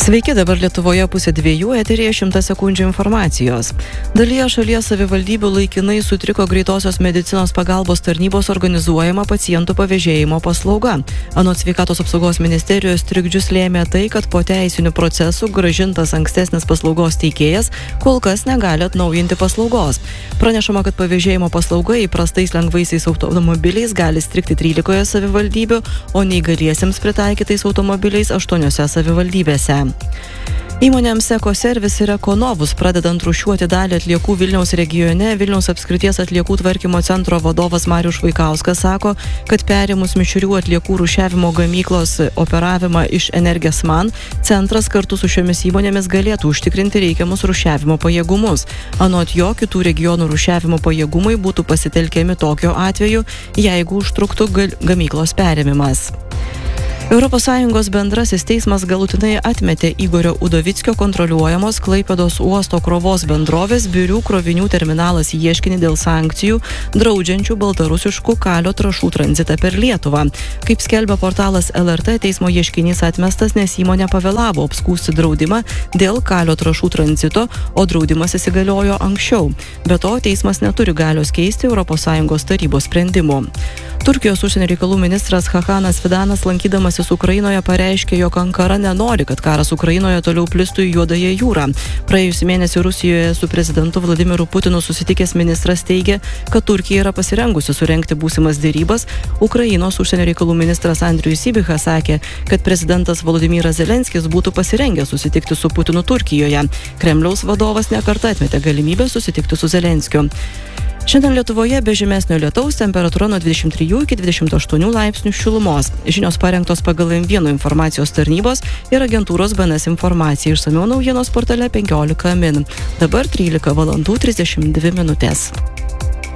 Sveiki, dabar Lietuvoje 1:02, eteryje 100 sekundžių informacijos. Dalyje šalies savivaldybių laikinai sutriko greitosios medicinos pagalbos tarnybos organizuojama pacientų pavėžėjimo paslauga. Anot Sveikatos apsaugos ministerijos trikdžius lėmė tai, kad po teisinių procesų grąžintas ankstesnis paslaugos teikėjas kol kas negali atnaujinti paslaugos. Pranešama, kad pavėžėjimo paslauga įprastais lengvaisiais automobiliais gali strigti 13 savivaldybių, o neįgaliesiems pritaikytais automobiliais 8 savivaldybėse. Įmonėms Ekoservis ir Ekonovus pradedant rūšiuoti dalį atliekų Vilniaus regione, Vilniaus apskrities atliekų tvarkymo centro vadovas Marius Švaikauskas sako, kad perėmus mišrių atliekų rūšiavimo gamyklos operavimą iš Energesman, centras kartu su šiomis įmonėmis galėtų užtikrinti reikiamus rūšiavimo pajėgumus. Anot jo, kitų regionų rūšiavimo pajėgumai būtų pasitelkiami tokiu atveju, jeigu užtruktų gamyklos perėmimas. ES bendrasis teismas galutinai atmetė Igorio Udovickio kontroliuojamos Klaipėdos uosto krovos bendrovės Birių krovinių terminalas ieškinį dėl sankcijų, draudžiančių baltarusiškų kalio trąšų tranzitą per Lietuvą. Kaip skelbia portalas LRT, teismo ieškinys atmestas, nes įmonė pavėlavo apskųsti draudimą dėl kalio trąšų tranzito, o draudimas įsigaliojo anksčiau. Be to, teismas neturi galios keisti ES tarybos sprendimų. Turkijos užsienio reikalų ministras Hahanas Fidanas, lankydamasis Ukrainoje, pareiškė, jog Ankara nenori, kad karas Ukrainoje toliau plistų į Juodąją jūrą. Praėjusį mėnesį Rusijoje su prezidentu Vladimiru Putinu susitikęs ministras teigė, kad Turkija yra pasirengusi surengti būsimas dėrybas. Ukrainos užsienio reikalų ministras Andrius Sybichas sakė, kad prezidentas Volodymyras Zelenskis būtų pasirengęs susitikti su Putinu Turkijoje. Kremliaus vadovas nekartą atmetė galimybę susitikti su Zelenskiu. Šiandien Lietuvoje be žymesnio lietaus, temperatūra nuo 23 iki 28 laipsnių šilumos. Žinios parengtos pagal M1 informacijos tarnybos ir agentūros BNS informacija. Išsamiau naujienos portale 15 min. Dabar 13:32 min.